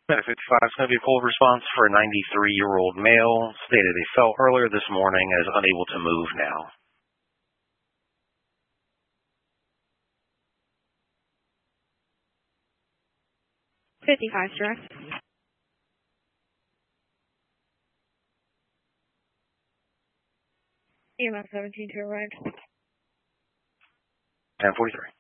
At 55 is going to be a full response for a 93-year-old male. Stated he fell earlier this morning and is unable to move now. 55 stress. EMS 17 to arrive. 1043.